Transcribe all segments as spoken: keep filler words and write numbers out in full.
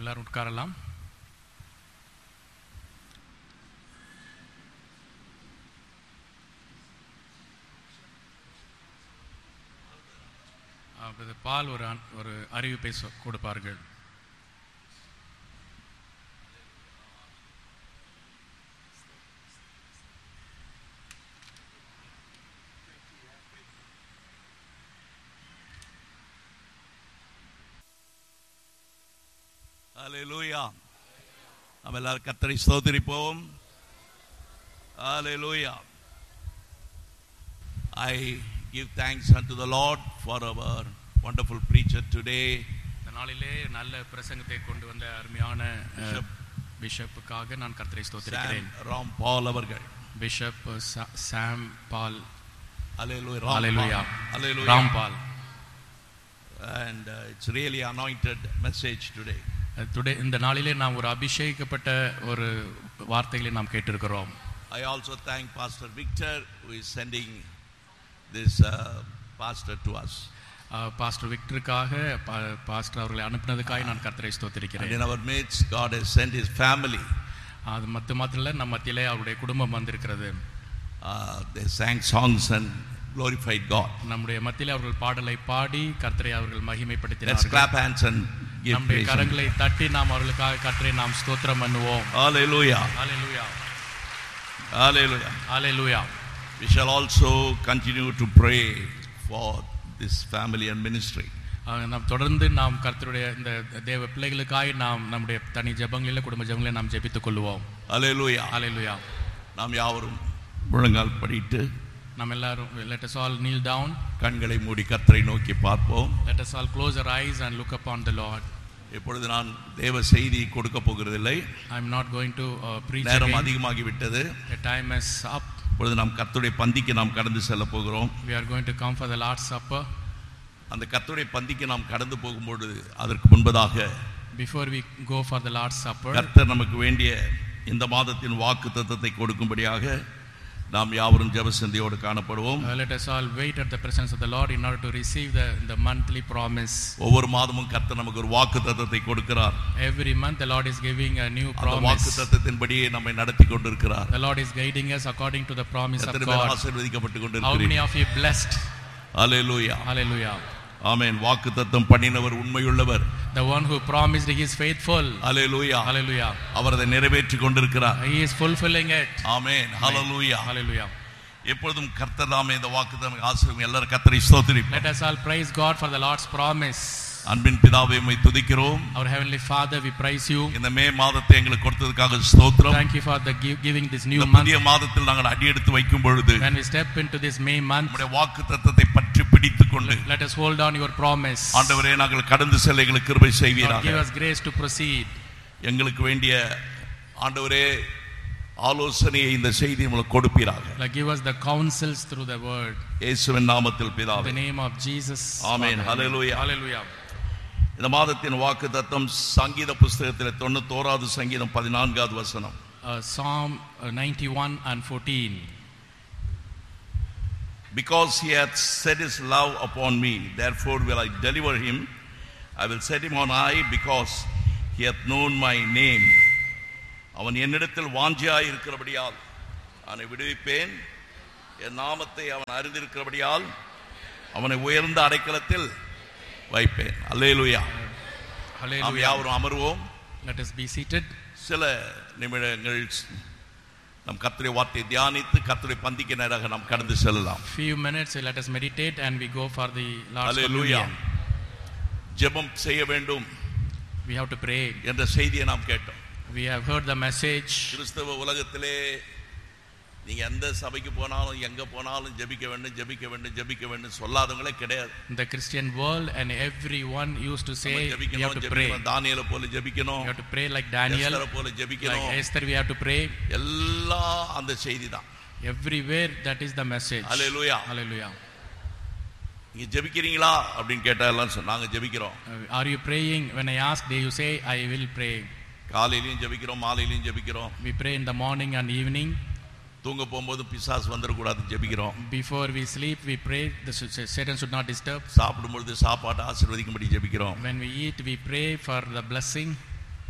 எல்லாரும் உட்காரலாம். பால் ஒரு ஒரு அறிவிப்பை கொடுப்பார்கள். ஹல்லேலூயா. நாம் எல்லாரும் கர்த்தரை ஸ்தோத்திரிப்போம். ஹல்லேலூயா. I give thanks unto the Lord for our wonderful preacher today. இந்த நாளிலே நல்ல பிரசங்கத்தை கொண்டு வந்த அருமையான பிஷப்புக்காக நான் கர்த்தரை ஸ்தோத்திரிக்கிறேன். ராம் பால் அவர்கள், bishop Sam ball. Hallelujah. Hallelujah. Hallelujah. Ram ball. And uh, it's really anointed message today. Today இந்த நாளிலே நாம் ஒரு அபிஷேகிக்கப்பட்ட ஒரு வார்த்தைகளை நாம் கேட்டிருக்கிறோம். I also thank Pastor Victor who is sending this uh, pastor to us. Pastor விக்டருக்காக pastor அவர்களை அனுப்பினதுக்காக நான் கர்த்தரை ஸ்தோத்திரிக்கிறேன். And in our midst God has sent his family. அது மத்த மாத்திரல்ல நம்ம மத்தியிலே அவருடைய குடும்பம் வந்திருக்கிறது. Uh, they sang songs and glorified God. நம்முடைய மத்தியிலே அவர்கள் பாடலை பாடி கர்த்தரை அவர்கள் மகிமைப்படுத்தினார்கள். Let's clap hands and give praise. நம்முடைய கரங்களை தட்டி நாம் அவர்களுக்காக கர்த்தரை நாம் ஸ்தோத்திரம் பண்ணுவோம். Hallelujah. Hallelujah. Hallelujah. Hallelujah. We shall also continue to pray for this family and ministry. நாம் தொடர்ந்து நாம் கர்த்தருடைய இந்த தேவ பிள்ளைகளுக்காக நாம் நம்முடைய தனி ஜெபங்களிலே குடும்ப ஜெபங்களிலே நாம் ஜெபித்துக் கொள்வோம். Hallelujah. Hallelujah. நாம் யாவரும் முழங்கால் படிட்டு நாம் எல்லாரும் let us all kneel down. கண்களை மூடி கர்த்தரை நோக்கி பார்ப்போம். Let us all close our eyes and look upon the Lord. இப்பொழுது நான் தேவ செய்தி கொடுக்க போகிறதில்லை. I am not going to uh, preach again. நேரம் அதிகமாகி விட்டது. The time is up. இப்பொழுது நாம் கர்த்தருடைய பந்திக்கு நாம் கடந்து செல்ல போகிறோம். We are going to come for the Lord's Supper. அந்த கர்த்தருடைய பந்திக்கு நாம் கடந்து போகும்போது அதற்கு முன்பதாக before we go for the Lord's Supper, கர்த்தர் நமக்கு வேண்டிய இந்த மாதத்தின் வாக்குத்தத்தத்தை கொடுக்கும்படியாக நாம் யாவரும் ஜெப சிந்தையோடு காணப்படுவோம். uh, let us all wait at the presence of the Lord in order to receive the the monthly promise. ஒவ்வொரு மாதமும் கர்த்தர் நமக்கு ஒரு வாக்குத்தத்தத்தை கொடுக்கிறார். Every month the Lord is giving a new promise. அந்த வாக்குத்தத்தத்தின்படியே நம்மை நடத்தி கொண்டிருக்கிறார். The Lord is guiding us according to the promise of God. ஆசீர்வதிக்கப்பட்டு How கொண்டிருக்கிறீர்கள். many of you blessed? Hallelujah. Hallelujah. ஆமென். வாக்குத்தத்தம் பண்ணினவர் உண்மையுள்ளவர். The one who promised, he is faithful. Hallelujah. Hallelujah. அவர் அதை நிறைவேற்றி கொண்டிருக்கிறார். He is fulfilling it. Amen. Hallelujah. Hallelujah. எப்பொழுதும் கர்த்தர் தாமே இந்த வாக்குத்தத்தம் ஆசீர்வதிக்கும். எல்லாரும் கர்த்தரை ஸ்தோத்திரிப்போம். Let us all praise God for the Lord's promise. அன்பின் பிதாவே உம்மை துதிக்கிறோம். Our heavenly Father, we praise you. இந்த மே மாதத்தை எங்களுக்கு கொடுத்ததற்காக ஸ்தோத்திரம். Thank you for the giving this new month. புதிய மாதத்தில் நாங்கள் அடியெடுத்து வைக்கும் பொழுது When we step into this May month, நம்முடைய வாக்குத்தத்தத்தை பற்றி பிடித்துக் கொண்டு let us hold on your promise. ஆண்டவரே நாங்கள் கடந்து செல்ல எங்களுக்கு கிருபை செய்வீராக. Give us grace to proceed. எங்களுக்கு வேண்டிய ஆண்டவரே ஆலோசனையை இந்த செய்தி உங்களுக்கு கொடுப்பீராக. Like give us the counsels through the word. இயேசுவின் நாமத்தில் பிதாவே. In the name of Jesus. Amen. Hallelujah. Hallelujah. இந்த மாதத்தின் வாக்குத்தத்தம் சங்கீத புத்தகத்தில் தொண்ணூத்தோராவது சங்கீதம் பதினான்காவது வசனம். Uh, Psalm uh, ninety-one and fourteen. Because he hath set his love upon me, therefore will I deliver him. I will set him on high because he hath known my name. அவன் என்னிடத்தில் வாஞ்சியாய் இருக்கிறபடியால் அவனை விடுவிப்பேன். என் நாமத்தை அவன் அறிந்திருக்கிறபடியால் அவனை உயர்ந்த அடைக்கலத்தில் வைப்பேன். அல்லேலூயா. நாம் யாவரும் அமர்வோம். Let us be seated. சில நிமிடங்கள் நம் கர்த்தருடைய வார்த்தையை தியானித்து கர்த்தருடைய பந்திக்கு நேராக நாம் கடந்து செல்லலாம். Few minutes let us meditate and we go for the Lord's Hallelujah. communion. ஜெபம் செய்ய வேண்டும். We have to pray. என்ற செய்தியை நாம் கேட்டோம். We have heard the message. கிறிஸ்தவ உலகத்திலே நீங்க எந்த சபைக்கு போனாலும் எங்க போனாலும் ஜெபிக்க வேண்டும் ஜெபிக்க வேண்டும் ஜெபிக்க வேண்டும் சொல்லாதவங்களே கிடையாது. In the Christian world and everyone used to say we have to pray. தானியேலை போல ஜெபிக்கணும். We have to pray like Daniel. எஸ்தரை போல ஜெபிக்கணும். Like Esther we have to pray. எல்லா அந்த செய்தி தான். Everywhere that is the message. Hallelujah. Hallelujah. நீங்க ஜெபிக்கிறீங்களா அப்படினு கேட்டா எல்லாம் சொன்னாங்க ஜெபிக்கிறோம். Are you praying? When I ask, they you say I will pray. காலையிலயும் ஜெபிக்கிறோம் மாலையிலயும் ஜெபிக்கிறோம். We pray in the morning and evening. தூங்க போகும்போது பிசாசு வந்துட கூடாது ஜெபிக்கிறோம். Before we sleep we pray the Satan should not disturb. சாப்பிடும்போது சாப்பாட்டை ஆசீர்வதிக்கும்படி ஜெபிக்கிறோம். When we eat we pray for the blessing.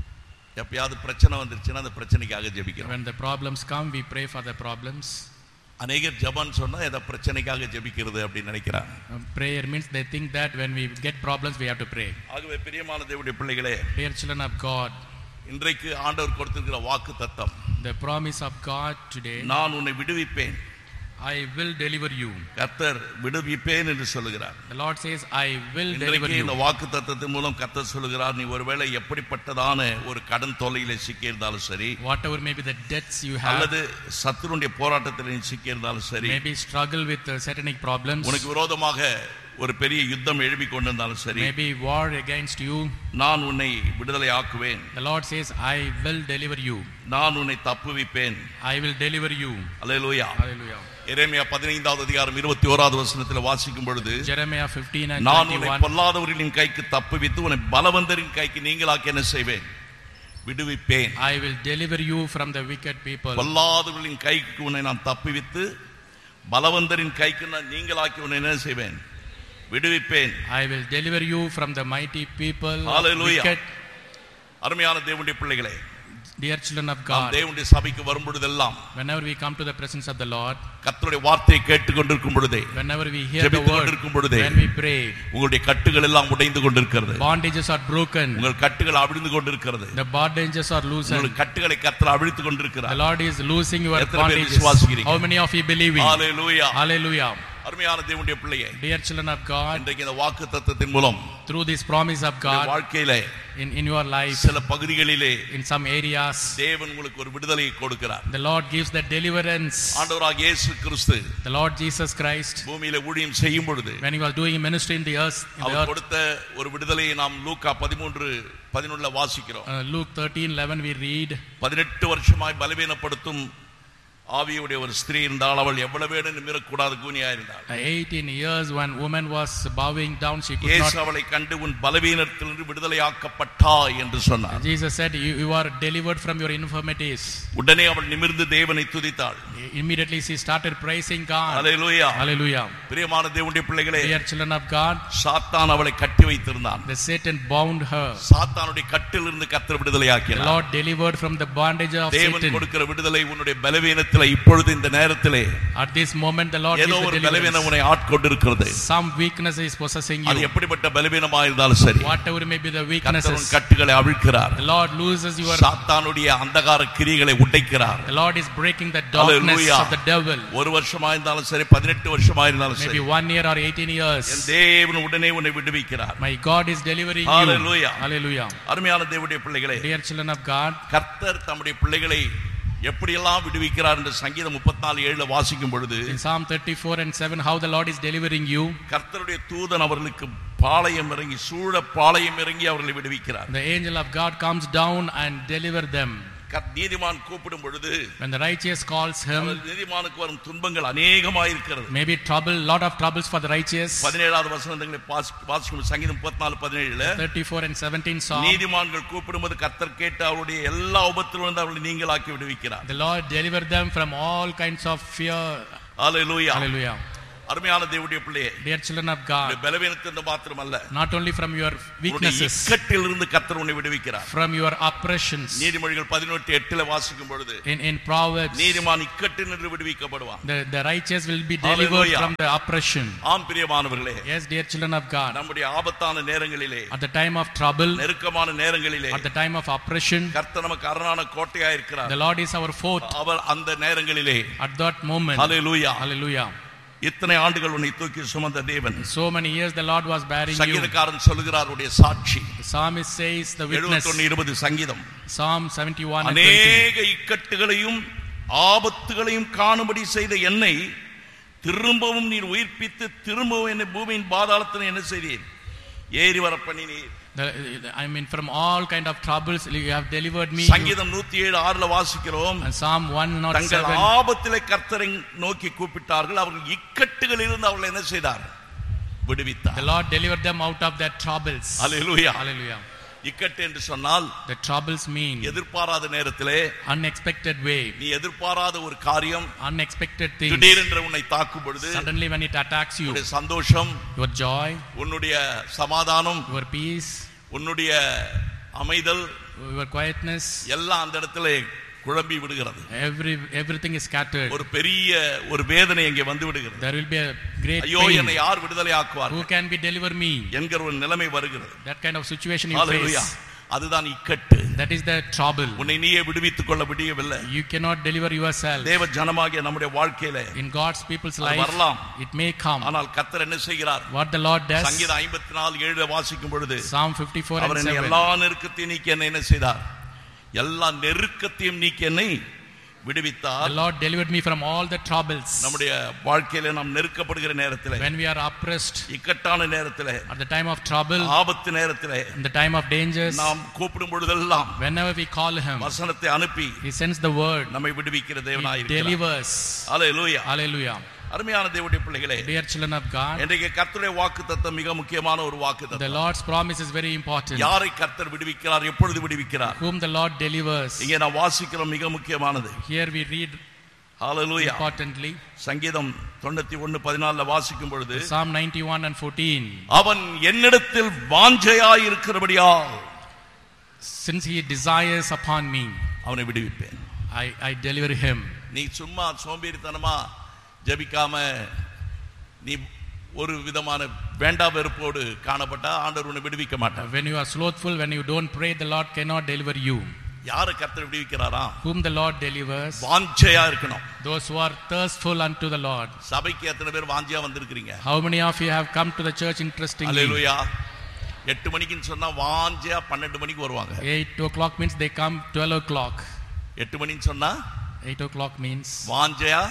எப்பயாவது பிரச்சனை வந்துருச்சுன்னா அந்த பிரச்சனைக்காக ஜெபிக்கிறோம். When the problems come, we pray for the problems. அநேகர் ஜெபம் சொன்னா ஏதோ பிரச்சனைக்காக ஜெபிக்கிறது அப்படி நினைக்கிறாங்க. Um, prayer means they think that when we get problems we have to pray. ஆகவே பிரியமான தேவனுடைய பிள்ளைகளே, Dear children of God, இன்றைக்கு ஆண்டவர் கொடுத்திருக்கிற வாக்கு தத்தம், the promise of God today, நான் உன்னை விடுவிப்பேன், I will deliver you. கர்த்தர் விடுவிப்பேன் என்று சொல்லுகிறார். The Lord says, I will deliver இன்றைக்கு you. இந்த வாக்கு தத்தத்தின் மூலம் கர்த்தர் சொல்லுகிறார், நீ ஒருவேளை எப்படிப்பட்டதான ஒரு கடன் தொல்லையில சிக்கி இருந்தாலும் சரி, Whatever may be the debts you have, அல்லது சத்துருடைய போராட்டத்தில் நீ சிக்கி இருந்தாலும் சரி, maybe struggle with uh, satanic problems, உனக்கு விரோதமாக ஒரு பெரிய யுத்தம் எழுப்பி கொண்டிருந்தாலும் சரி, maybe war against you, நான் உன்னை விடுதலை ஆக்குவேன், the Lord says, I will deliver you. நான் உன்னை தப்புவிப்பேன். I will deliver you. Hallelujah. Hallelujah. எரேமியா பதினைந்தாவது அதிகாரம் இருபத்தி ஓராவது வசனத்தில் வாசிக்கும் பொழுது, Jeremiah fifteen and நான் உன்னை twenty-one, பொல்லாதவர்களின் கைக்கு தப்புவித்து உன்னை பலவந்தரின் கைக்கு நீங்களாக்கி என்ன செய்வேன்? விடுவிப்பேன். I will deliver you from the wicked people. பொல்லாதவர்களின் கைக்கு உன்னை நான் தப்புவித்து பலவந்தரின் கைக்கு நான் நீங்களாக்கி உன்னை என்ன செய்வேன்? விடுவிப்பேன். I will deliver you from the mighty people. Hallelujah. Wicked. அருமையான தேவனுடைய பிள்ளைகளே, Dear children of நாம் God, தேவனுடைய சபைக்கு வரும் பொழுதெல்லாம், whenever we come to the presence of the Lord, கர்த்தருடைய வார்த்தையை கேட்டுக்கொண்டிருக்கும் பொழுதே, whenever we hear the ஜெபித்துக் word, கொண்டிருக்கும் பொழுதே, when we pray, உங்களுடைய கட்டுகள் எல்லாம் உடைந்து கொண்டிருக்கிறது. bondages are broken, உங்கள் கட்டுகள் அவிழ்ந்து கொண்டிருக்கிறது. the bondages are loosened. உங்களுடைய கட்டுகளை கர்த்தர் அவிழ்த்து The கொண்டிருக்கிறார். Lord is loosing your எத்தனை பேர் bondages. விசுவாசிக்கிறீங்க? How many of you believing? Hallelujah. Hallelujah. அருமையான தேவனுடைய பிள்ளையே, Dear children of God, இன்றைக்கு இந்த வாக்கு தத்தத்தின் மூலம் through this promise of உங்களுடைய God வாழ்க்கையிலே in, in your life, சில பகுதிகளிலே in some areas, தேவன் உங்களுக்கு ஒரு விடுதலையை கொடுக்கிறார். the Lord gives the deliverance. ஆண்டவராகிய இயேசு கிறிஸ்து The Lord Jesus Christ, பூமியிலே ஊழியம் செய்யும் பொழுது when he was doing ministry in the earth, in the our earth, கொடுத்த ஒரு விடுதலையை நாம் லூக்கா பதிமூன்று பதினொன்றுல வாசிக்கிறோம். uh, Luke thirteen eleven we read, பதினெட்டு வருஷமாய் பலவீனப்படுத்தும் ஆவியுடைய ஒரு ஸ்திரீ இருந்தால், அவள் எவ்வளவு வேணும் நிமிரக்கூடாது கூனியா இருந்தாள். uh, eighteen years when woman was bowing down, she could இயேசு not. அவளை கண்டு உன் பலவீனத்திலிருந்து விடுதலையாக்கப்பட்டாய் என்று சொன்னார். Jesus said, you, you are delivered from your infirmities. உடனே அவள் நிமிர்ந்து தேவனை துதித்தாள். Immediately she started praising God. Hallelujah. Hallelujah. பிரியமான தேவனுடைய பிள்ளைகளே, Dear children of God, சாத்தான் அவளை கட்டி வைத்திருந்தான். the Satan bound her. சாத்தானுடைய கட்டிலிருந்து கர்த்தர் The விடுதலையாக்கினார். Lord delivered from the bondage of தேவன் Satan. கொடுக்கிற விடுதலை உன்னுடைய பலவீனத்திலே இப்பொழுது இந்த நேரத்திலே At this moment the Lord ஏதோ gives ஒரு the பலவீனம் deliverance. உன்னை ஆட்கொண்டிருக்கிறது. Some weakness is possessing அது you. எப்படிப்பட்ட பலவீனமாக இருந்தாலும் சரி, Whatever may be the கர்த்தர் weaknesses, உன் கட்டுகளை அவிழ்க்கிறார். the Lord loses your. சாத்தானுடைய அந்தகார கிரியைகளை உடைக்கிறார். The Lord is breaking the darkness Hallelujah. of the devil. ஒரு வருஷமா இருந்தாலும் சரி, பதினெட்டு வருஷமா இருந்தாலும் Maybe சரி, one year or eighteen years. என் தேவன் உடனே உன்னை விடுவிக்கிறார். My God is delivering Hallelujah. you. Hallelujah. அருமையான தேவனுடைய பிள்ளைகளே, Dear children of God, கர்த்தர் தம்முடைய பிள்ளைகளை எப்படியெல்லாம் விடுவிக்கிறார் என்று சங்கீதம் முப்பத்தி நாலு ஏழுல வாசிக்கும் பொழுது, in Psalm thirty-four and seven, how the Lord is delivering you. கர்த்தருடைய தூதன் அவர்களுக்கு பாளையம் இறங்கி சூழ பாளையம் இறங்கி அவர்களை விடுவிக்கிறார். The angel of God comes down and deliver them. நீதிமான் கூப்பிடும் பொழுது, When the righteous calls him, நீதிமானுக்கு வரும் துன்பங்கள் அநேகமாக இருக்கிறது. maybe trouble, lot of troubles for the righteous. பதினேழாவது வசனங்களை வாசிக்கும் சங்கீதம் முப்பத்தி நாலு பதினேழுல, thirty-four and seventeen Psalm, நீதிமான்கள் கூப்பிடும்போது கர்த்தர் கேட்டு அவருடைய எல்லா உபத்திலிருந்து அவர்களை நீங்களாக்கி விடுவிக்கிறார். the Lord deliver them from all kinds of fear. Hallelujah. Hallelujah. அருமையான தேவனுடைய பிள்ளையே, Dear children of God, பலவீனத்திலிருந்து மாத்திரமல்ல, not only from your weaknesses, இக்கட்டிலிருந்து கர்த்தர் உன்னை விடுவிக்கிறார். from your oppressions. நீதிமொழிகள் பதினெட்டு எட்டுல வாசிக்கும் பொழுது, In in Proverbs, நீதிமான் இக்கட்டினின்று விடுவிக்கப்படுவான். the the righteous will be delivered Hallelujah. from the oppression. ஆம் பிரியமானவர்களே, Yes, dear children of God, நம்முடைய ஆபத்தான நேரங்களிலே, at the time of trouble, நெருக்கமான நேரங்களிலே, at the time of oppression, கர்த்தர் நமக்கு அரணான கோட்டையா இருக்கிறார். the Lord is our fort. அவர் அந்த நேரங்களிலே, At that moment, hallelujah, hallelujah, இத்தனை ஆண்டுகள் உன்னை தூக்கி சுமந்த தேவன். so many years the Lord was bearing you. சங்கீதக்காரன் சொல்லுகிறார், உடைய சாட்சி. The psalmist says the witness. எழுபத்தி ஒன்று இருபது சங்கீதம், Psalm seventy-one and twenty. அநேக இக்கட்டுகளையும் ஆபத்துகளையும் காணும்படி செய்த என்னை திரும்பவும் நீர் உயிர்ப்பித்து திரும்பவும் என்னை பூமியின் பாதாளத்தில் என்ன செய்தீர்? ஏறி வர பண்ணினீர். The, I mean, from all kind of troubles you have delivered me. சங்கீதம் நூற்றி ஏழு ஆறுல வாசிக்கிறோம், And Psalm one oh தங்கள் seven, ஆபத்திலே கர்த்தரை நோக்கி கூப்பிட்டார்கள், அவர்கள் இக்கட்டுகளிலிருந்து அவர்களை என்ன செய்தார்? விடுவித்தார். the Lord delivered them out of their troubles. Hallelujah. Hallelujah. இக்கட்டு என்று சொன்னால், The troubles mean எதிர்பாராத நேரத்திலே, unexpected way, நீ எதிர்பாராத ஒரு காரியம் unexpected things. திடீரென்று உன்னை தாக்கும் பொழுது, Suddenly when it attacks you, உன்னுடைய சந்தோஷம், your joy, உன்னுடைய சமாதானம், your peace, உன்னுடைய அமைதல், your quietness, எல்லாம் அந்த இடத்துல குழம்பி விடுகிறது. Every everything is scattered. ஒரு பெரிய ஒரு வேதனை அங்கே வந்து விடுகிறது. There will be a great ஐயோ pain. என்னை யார் விடுதலை ஆக்குவார்? Who can be deliver me? என்கிற ஒரு நிலைமை வருகிறது. That kind of situation you Hallelujah. face. அதுதான் இக்கட்டு. That is the trouble. உன்னை நீயே விடுவித்துக் கொள்ள முடியவில்லை. You cannot deliver yourself. தேவ ஜனமாகிய நம்முடைய வாழ்க்கையிலே In God's people's அது life, வரலாம். it may come. ஆனால் கர்த்தர் என்ன செய்கிறார்? What the Lord does, சங்கீதம் ஐம்பத்தி நான்கு ஏழு வாசிக்கும் பொழுது Psalm fifty-four and அவர் என்னை seven. எல்லா நெருக்கத்தையும் நீக்கி என்ன என்ன செய்தார்? எல்லா நெருக்கத்தையும் நீக்கி என்னை விடுவித்தார். The Lord delivered me from all the troubles. நம்முடைய வாழ்க்கையில நாம் நெருக்கப்படுகிற நேரத்திலே, When we are oppressed, இக்கட்டான நேரத்திலே, at the time of trouble, ஆபத்து நேரத்திலே, in the time of dangers, நாம் கூப்பிடும் பொழுதெல்லாம் whenever we call him, வசனத்தை அனுப்பி he sends the word. நம்மை விடுவிக்கிற He தேவனாய் இருக்கிறார். delivers. ஹalleluya. Hallelujah. அருமையான தேவனுடைய பிள்ளைகளே, Dear children of God, இன்றைக்கு கர்த்தருடைய வாக்குத்தத்தம் மிக முக்கியமான ஒரு the வாக்குத்தத்தம். Lord's promise is very important. யாரை கர்த்தர் விடுவிக்கிறார், எப்பொழுது விடுவிக்கிறார்? Whom the Lord delivers. இங்கே நான் வாசிக்கிறோம் மிக முக்கியமானது. Here we read hallelujah. importantly சங்கீதம் தொண்ணூத்தி ஒன்று பதினான்கு வாசிக்கும் பொழுது Psalm ninety-one and fourteen. அவன் என்னிடத்தில் வாஞ்சையாய் இருக்கிறபடியால் Since he desires upon me, அவனை விடுவிப்பேன். I I deliver him. நீ சும்மா சோம்பேறித்தனமா ஜெபிக்காம நீ ஒரு விதமான வேண்டா வெறுப்போடு காணப்பட்டா ஆண்டவர் உன்னை விடுவிக்க மாட்டார். When you are slothful, when you don't pray, the Lord cannot deliver you. யாரை கர்த்தர் விடுவிக்கிறாரா? Whom the Lord delivers, வாஞ்சையா இருக்கணும். those who are thirstful unto the Lord. சபைக்கு எத்தனை பேர் வாஞ்சையா வந்திருக்கீங்க? How many of you have come to the church interestingly? ஹalleluya. எட்டு மணிக்குன்னு சொன்னா வாஞ்சையா பன்னிரண்டு மணிக்கு வருவாங்க. eight o'clock means they come twelve o'clock. எட்டு மணின்னு சொன்னா eight o'clock means வாஞ்சையா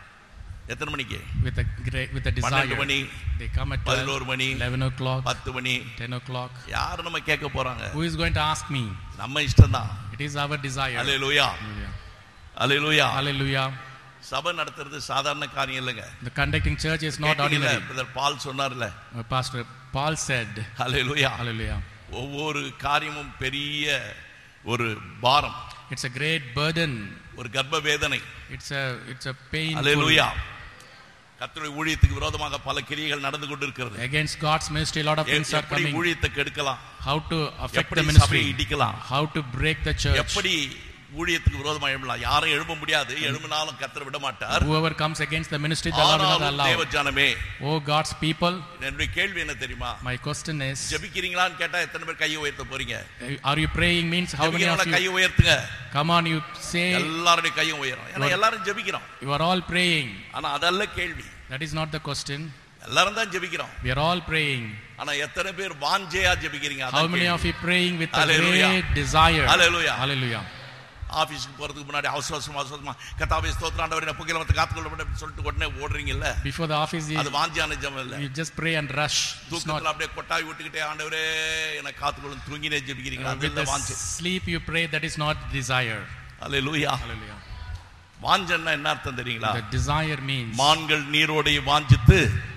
எத்தனை மணிக்கு? with a great with a பன்னிரண்டு desire. Money, They come at பதினொரு மணி, eleven o'clock, பத்து மணி. ten o'clock. யார் நம்ம கேட்க போறாங்க? Who is going to ask me? நம்ம இஷ்டம்தான். It is our desire. Hallelujah. Hallelujah. Hallelujah. Hallelujah. சபை நடத்துறது சாதாரண காரியம் இல்லைங்க. The conducting church is not கேட்டீங்களா? ordinary. பிரதர் பால் சொன்னார்ல. Uh, Pastor Paul said, ஹalleluya. Hallelujah. ஒவ்வொரு காரியமும் பெரிய ஒரு பாரம். It's a great burden. ஒரு கர்ப்ப வேதனை. It's a it's a pain. ஹalleluya. கர்த்தருடைய ஊழியத்துக்கு விரோதமாக பல கிரியைகள் நடந்து கொண்டிருக்கிறது. Against God's ministry, a lot of things are எப்படி coming. ஊழியத்தை கெடுக்கலாம்? How to affect எப்படி the சபையை ministry? இடிக்கலாம்? How to break the church? எப்படி ஊழியத்துக்கு விரோதமா எழும்பலாம்? யாரும் எழும்ப முடியாது. எழும்பினாலும் கர்த்தர் விட மாட்டார். Whoever comes against the ministry, the Lord will not ஆனாலும் தேவ allow. ஜனமே, Oh God's people, என்னுடைய கேள்வி என்ன தெரியுமா? my question is, ஜெபிக்கிறீங்களான்னு கேட்டா எத்தனை பேர் கையை உயர்த்த போறீங்க? are you praying means how many of ஜெபிக்கிறவங்க you? கையை உயர்த்துங்க. Come on, you say எல்லாருடைய கையும் உயரும். ஏன்னா எல்லாரும் ஜெபிக்கிறோம். you are all praying. ஆனா அதல்ல கேள்வி. That is not the question. எல்லாரும் தான் ஜெபிக்கிறோம். We are all praying. ஆனா எத்தனை பேர் வாஞ்சையா ஜெபிக்கிறீங்க? How many of you praying with a Hallelujah. great desire? Hallelujah. Hallelujah. ஆபீஸ்க்கு போறதுக்கு முன்னாடி அவசர அவசரமா அவசரமா கர்த்தாவே ஸ்தோத்திரம் ஆண்டவரே புகையில வந்து காத்துக்கொள்ள சொல்லிட்டு உடனே ஓடுறீங்கல்ல? Before the office, you, அது வாஞ்சியான ஜெபம் இல்ல. you just pray and rush. It's not தூக்கத்துல அப்படியே கொட்டாய் விட்டுக்கிட்டே ஆண்டவரே என்னை காத்துக்கொள்ள தூங்கினே ஜெபிக்கிறீங்க. uh, அது with இல்ல the வாஞ்சை. sleep you pray. That is not desire. Hallelujah. Hallelujah. வாஞ்சன்னா என்ன அர்த்தம் தெரியுங்களா? The desire means மான்கள் நீரோடை வாஞ்சித்து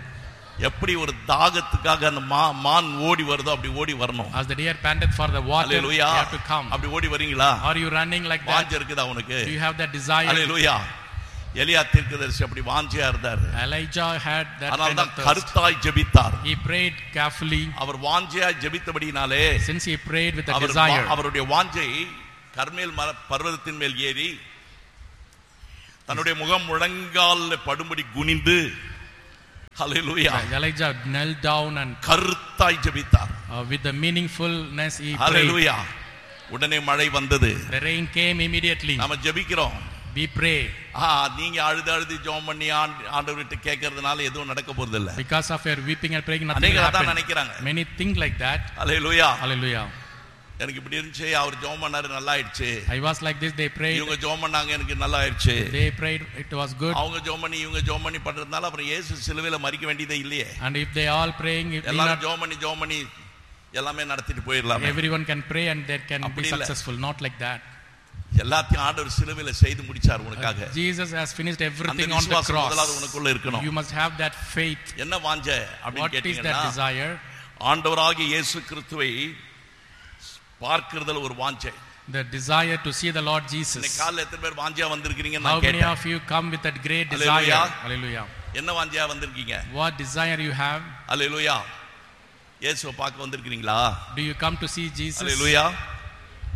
எப்படி ஒரு தாகத்துக்காக அந்த மான் ஓடி வருதோ அப்படி ஓடி வரணும். as the deer panteth for the water, you hallelujah. have to come. அப்படி ஓடி வரீங்களா? Are you running like that? வாஞ்சை இருக்குதா உனக்கு? Do you have that desire? ஹalleluya. எலியா தீர்க்கதரிசி அப்படி வாஞ்சையா இருந்தார். Elijah had that அதனால kind of தான் thirst. கருத்தாய் ஜெபித்தார். He prayed carefully. Our வாஞ்சையா ஜெபித்தபடியினாலே Since he prayed with a our desire, அவருடைய வாஞ்சை கர்மேல் பர்வதத்தின் மேல் ஏறி தன்னுடைய முகம் முழங்கால்ல படும்படி குனிந்து ஹalleluya. Elijah knelt down and கருத்தாய் ஜெபித்தார். uh, with the meaningfulness he prayed. ஹalleluya. உடனே மழை வந்தது. The rain came immediately. நாம ஜெபிக்கிறோம். We pray. ஆ நீங்க அழுது அழுது ஜெபம் பண்ணி ஆண்டவர்கிட்ட கேக்குறதுனால எதுவும் நடக்க போறது இல்ல. Because of your weeping and praying, nothing will அநேகர் அதான் happen. நினைக்கிறாங்க. Many think like that. Hallelujah. Hallelujah. எனக்கு இப்படி இருந்துச்சு, அவர் ஜெபம் பண்ணாரு நல்லா ஆயிடுச்சு. I was like this, they prayed. இவங்க ஜெபம் பண்ணாங்க எனக்கு நல்லா ஆயிடுச்சு. They prayed, it was good. அவங்க ஜெபம் பண்ணி இவங்க ஜெபம் பண்ணி பண்றதுனால அப்புறம் இயேசு சிலுவையில மரிக்க வேண்டியதே இல்லையே. And if they all praying, if எல்லாரும் ஜெபம் பண்ணி ஜெபம் பண்ணி எல்லாமே நடத்திட்டு போயிடலாம். everyone can pray and they can be அப்படி இல்ல. successful. Not like that. எல்லாத்தையும் ஆண்டவர் சிலுவையில செய்து முடிச்சார் உனக்காக. Jesus has finished everything அந்த on the விசுவாசம் cross. முதலாவது உனக்குள்ள இருக்கணும். You must have that faith. என்ன வாஞ்சை அப்படி What is that கேட்டீங்கன்னா desire? ஆண்டவராகிய இயேசு கிறிஸ்துவை பார்க்கிறதுல ஒரு வாஞ்சை. The desire to see the Lord Jesus. இன்னைக்கு காலையில எத்தனை பேர் வாஞ்சையா வந்திருக்கீங்கன்னு How நான் many கேட்டேன். of you come with that great desire? Hallelujah. Hallelujah. என்ன வாஞ்சையா வந்திருக்கீங்க? What desire you have? ஹalleluya. இயேசுவை பார்க்க வந்திருக்கீங்களா? Do you come to see Jesus? ஹalleluya.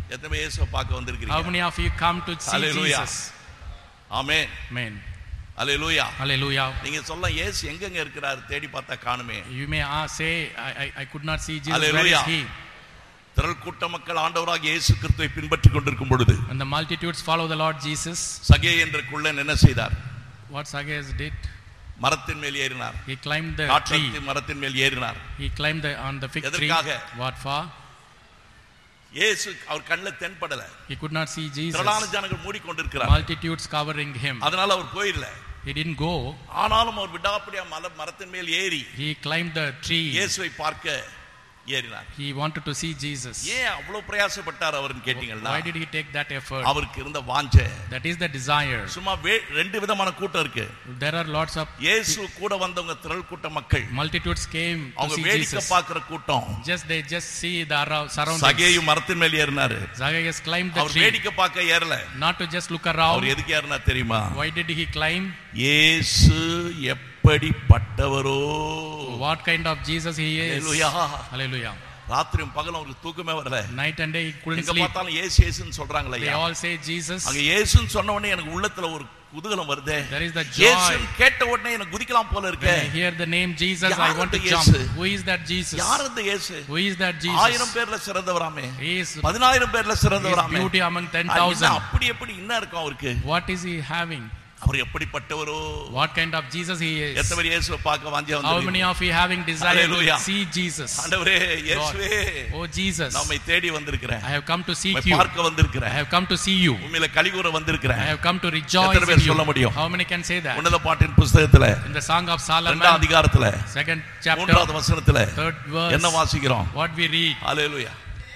எத்தனை பேர் இயேசுவை பார்க்க How வந்திருக்கீங்க? many of you come to see Hallelujah. Jesus? Amen. Amen. Hallelujah. Hallelujah. நீங்க சொல்ல இயேசு எங்கங்க இருக்கிறார் தேடி பார்த்தா காணுமே. You may ask, say, I, I, I could not see Jesus. Hallelujah. Where is he? திரள் கூட்ட மக்கள் ஆண்டவராகிய இயேசு கிறிஸ்துவை பின்பற்றிக் கொண்டிருக்கும் பொழுது When the multitudes follow the Lord Jesus, சகே என்ற குள்ளன் என்ன செய்தார்? what Zacchaeus did, மரத்தின் மேல் ஏறினார். he climbed the காற்றத்தி tree. மரத்தின் மேல் ஏறினார். He climbed the, on the fig tree. எதற்காக? What for? இயேசு அவர் கண்ணில் தென்படல. He could not see Jesus. திரளான ஜனங்கள் மூடிக்கொண்டிருக்கிறார். Multitudes covering him. அதனால அவர் போயிடல. He didn't go. ஆனாலும் அவர் விடாப்பிடியா மர மரத்தின் மேல் ஏறி He climbed the tree. இயேசுவை பார்க்க ஏறினார். He wanted to see Jesus. ஏன் அவ்வளவு பிரயாசப்பட்டார் அவர்னு கேட்டீங்கன்னா, Why did he take that effort? அவருக்கு இருந்த வாஞ்சை. That is the desire. சும்மா வே- ரெண்டு விதமான கூட்டம் இருக்கு. There are lots of இயேசு கூட வந்தவங்க திரள் கூட்ட மக்கள். multitudes came to அவங்க see வேடிக்கை Jesus. பார்க்கிற கூட்டம். Just they just see the arou- surroundings. சகேயு மரத்தின் மேல் ஏறினாரு. Zacchaeus climbed the our tree. வேடிக்கை பார்க்க ஏறல. Not to just look our around. எதுக்கு ஏறினா தெரியுமா? Why did he climb? இயேசு எப்படிப்பட்டவரோ. What kind of Jesus he is? Hallelujah. Hallelujah. ராத்திரியும் பகலும் அவருக்கு தூக்கமே வரல. Night and day he couldn't எங்க sleep. பார்த்தாலும் இயேசு இயேசுன்னு சொல்றாங்களே. They all say Jesus. அங்க இயேசுன்னு சொன்ன உடனே எனக்கு உள்ளத்துல ஒரு குதூகலம் வருதே. There is the joy. இயேசுன்னு கேட்ட உடனே எனக்கு குதிக்கலாம் போல இருக்கு. When I hear the name Jesus, I யார் want to அந்த jump. இயேசு? Who is that Jesus? யார் அந்த இயேசு? Who is that ஆயிரம் Jesus? பேர்ல சிறந்தவராமே. He is பதினாயிரம் பேர்ல his சிறந்தவராமே. beauty among ten ஆ, thousand. என்ன அப்படி எப்படி என்ன இருக்கும் அவருக்கு? What is he having? Our எப்படிப்பட்டவரோ. What kind of Jesus he is? எத்தனை பேர் இயேசுவை பார்க்க வாஞ்சை How many வந்தீங்க? of you having desire Hallelujah. to see Jesus? ஆண்டவரே Lord. இயேசுவே Oh Jesus, நம்மை தேடி வந்திருக்கிறேன். I have come to seek உம்மை you. பார்க்க வந்திருக்கிறேன். I have come to see you. உம்மில கலிகூற I வந்திருக்கிறேன். have come to rejoice எத்தனை பேர் in சொல்ல you. முடியும்? How many can say that? உன்னத பாட்டின் புத்தகத்துல In the Song of இரண்டாம் Solomon, அதிகாரத்துல second chapter, மூன்றாவது வசனத்துல third என்ன verse, வாசிக்கிறோம்? what we read. ஹalleluya.